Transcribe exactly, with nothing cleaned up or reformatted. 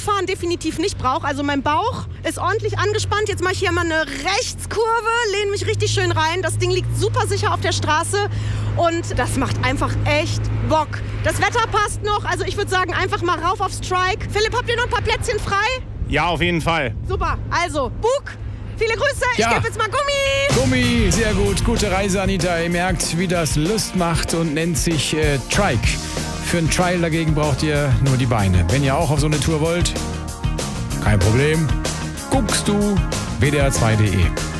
Fahren definitiv nicht brauche. Also mein Bauch ist ordentlich angespannt. Jetzt mache ich hier mal eine Rechtskurve, lehne mich richtig schön rein. Das Ding liegt super sicher auf der Straße und das macht einfach echt Bock. Das Wetter passt noch, also ich würde sagen, einfach mal rauf auf Strike. Philipp, habt ihr noch ein paar Plätzchen frei? Ja, auf jeden Fall. Super, also Bug, viele Grüße, Ja. ich gebe jetzt mal Gummi. Gummi, sehr gut. Gute Reise, Anita. Ihr merkt, wie das Lust macht und nennt sich äh, Trike. Für einen Trial dagegen braucht ihr nur die Beine. Wenn ihr auch auf so eine Tour wollt, kein Problem. Guckst du W D R zwei punkt de.